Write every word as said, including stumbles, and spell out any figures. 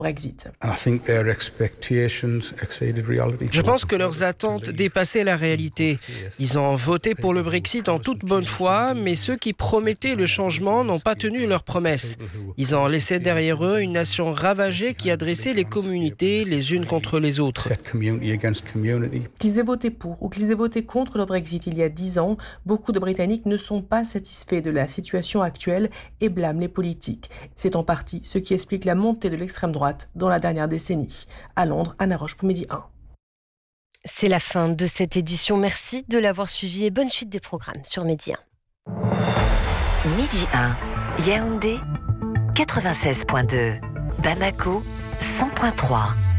Brexit. Je pense que leurs attentes dépassaient la réalité. Ils ont voté pour le Brexit en toute bonne foi, mais ceux qui promettaient le changement n'ont pas tenu leurs promesses. Ils ont laissé derrière eux une nation ravagée qui a dressé les communautés les unes contre les autres. Qu'ils aient voté pour ou qu'ils aient voté contre le Brexit il y a dix ans, beaucoup de Britanniques ne sont pas satisfaits de la situation actuelle et blâment les politiques. C'est en partie ce qui explique la montée de l'extrême droite dans la dernière décennie. À Londres, Anna Roche pour Midi un. C'est la fin de cette édition. Merci de l'avoir suivi et bonne suite des programmes sur Midi un. Midi un, Yaoundé, quatre-vingt-seize virgule deux. Bamako, cent virgule trois.